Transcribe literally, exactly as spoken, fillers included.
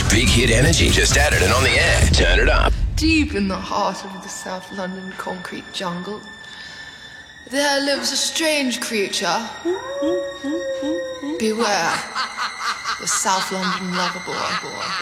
Big hit energy. Just added it on the air. Turn it up. Deep in the heart of the South London concrete jungle, there lives a strange creature. Beware, the South London lover boy.